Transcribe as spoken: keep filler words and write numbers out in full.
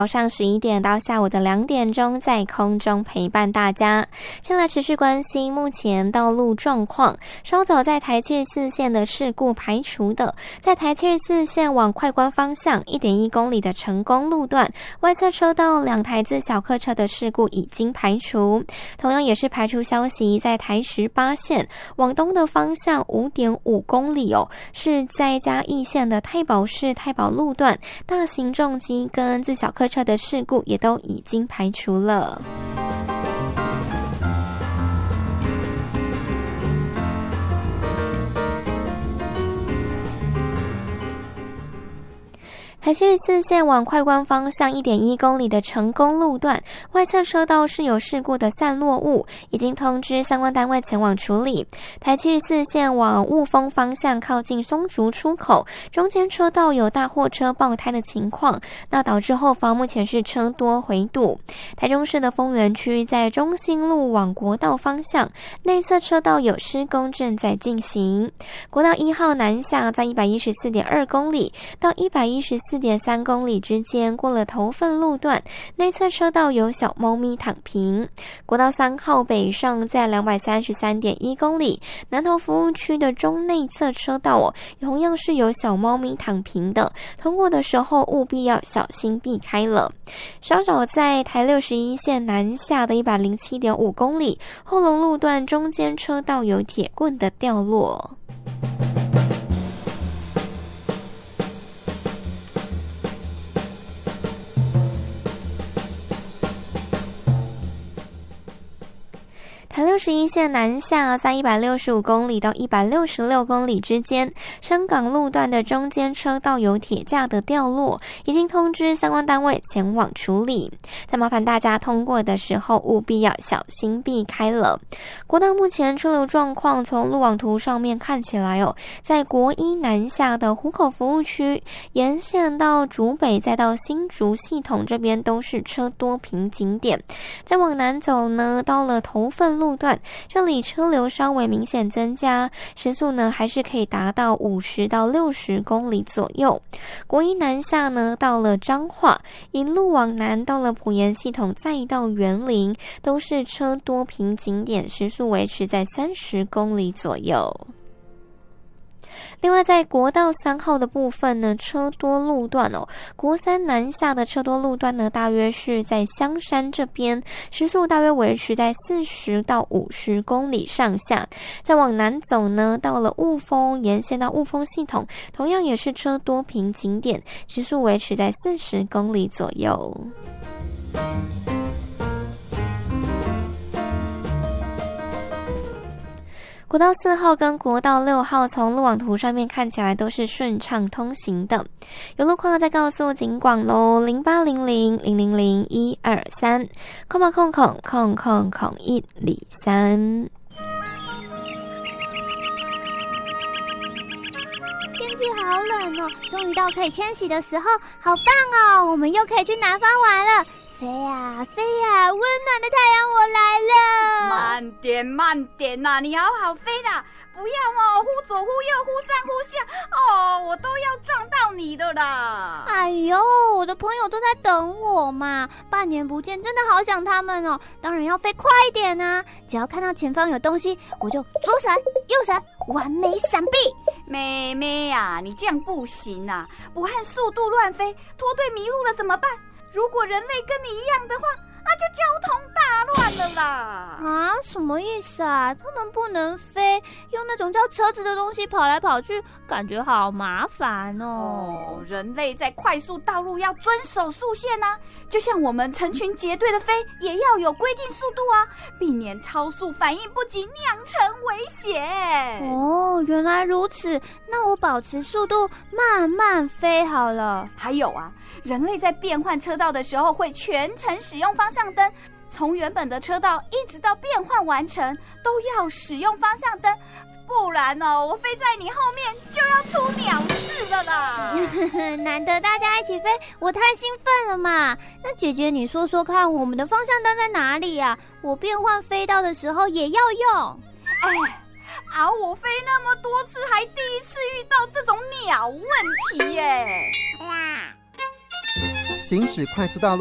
早上十一点到下午的两点钟在空中陪伴大家。先来持续关心目前道路状况。稍早在台七十四线的事故排除的，在台七十四线往快关方向 一点一公里的成功路段外侧车道两台自小客车的事故已经排除。同样也是排除消息，在台十八线往东的方向 五点五公里哦，是在嘉义县的太保市太保路段大型重机跟自小客车的事故也都已经排除了。台七十四线往快关方向 一点一公里的成功路段外侧车道是有事故的散落物，已经通知相关单位前往处理。台七十四线往雾峰方向靠近松竹出口中间车道有大货车爆胎的情况，那导致后方目前是车多回堵。台中市的丰原区在中心路往国道方向内侧车道有施工正在进行。国道一号南下在 一百一十四点二公里到 一百一十四点三公里之间过了头份路段，内侧车道有小猫咪躺平。国道三号北上在 两百三十三点一公里南投服务区的中内侧车道哦，同样是有小猫咪躺平的，通过的时候务必要小心避开了。稍早在台六十一线南下的 一百零七点五公里后龙路段中间车道有铁棍的掉落。台六十一线南下在一百六十五公里到一百六十六公里之间，深港路段的中间车道有铁架的掉落，已经通知相关单位前往处理。再麻烦大家通过的时候务必要小心避开了。国道目前车流状况从路网图上面看起来哦，在国一南下的湖口服务区沿线到竹北再到新竹系统这边都是车多瓶颈点。再往南走呢，到了头份路段，这里车流稍微明显增加，时速呢还是可以达到五十到六十公里左右。国一南下呢，到了彰化，一路往南到了埔盐系统，再到员林，都是车多瓶颈点，时速维持在三十公里左右。另外在国道三号的部分呢，车多路段哦，国三南下的车多路段呢，大约是在香山这边，时速大约维持在四十到五十公里上下。再往南走呢，到了雾峰，沿线到雾峰系统，同样也是车多瓶颈点，时速维持在四十公里左右。国道四号跟国道六号从路网图上面看起来都是顺畅通行的，有路况再告诉警广咯，零八零零零零零一二三空吧空空空空空一里三。 天气好冷哦，终于到可以迁徙的时候，好棒哦，我们又可以去南方玩了。飞呀飞呀，温暖的太阳我来了。 慢点慢点啊，你好好飞啦，不要哦，忽左忽右忽上忽下哦，我都要撞到你的啦。 哎呦，我的朋友都在等我嘛，半年不见，真的好想他们哦，当然要飞快一点啊，只要看到前方有东西我就左闪右闪，完美闪避。 妹妹啊，你这样不行啊，不按速度乱飞，脱队迷路了怎么办？如果人类跟你一样的话，那就交通大乱了啦！ 啊，什么意思啊？他们不能飞，用那种叫车子的东西跑来跑去，感觉好麻烦哦。 哦，人类在快速道路要遵守速线啊，就像我们成群结队的飞，也要有规定速度啊，避免超速反应不及酿成危险。 哦，原来如此，那我保持速度慢慢飞好了。 还有啊，人类在变换车道的时候会全程使用方向灯，从原本的车道一直到变换完成都要使用方向灯，不然哦，我飞在你后面就要出鸟事了啦。 难得大家一起飞，我太兴奋了嘛。那姐姐你说说看，我们的方向灯在哪里啊？我变换飞道的时候也要用。 哎，啊，我飞那么多次，还第一次遇到这种鸟问题耶。 行驶快速道路